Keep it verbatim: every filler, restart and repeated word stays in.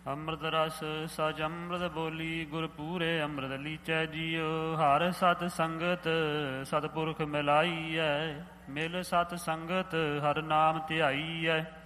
ਅੰਮ੍ਰਿਤ ਰਸ ਸਚ ਅੰਮ੍ਰਿਤ ਬੋਲੀ, ਗੁਰ ਪੂਰੇ ਅੰਮ੍ਰਿਤ ਲੀਚੈ ਜੀਉ। ਹਰ ਸਤ ਸੰਗਤ ਸਤਿਪੁਰਖ ਮਿਲਾਈਐ, ਮਿਲ ਸਤ ਸੰਗਤ ਹਰ ਨਾਮ ਧਿਆਈਐ।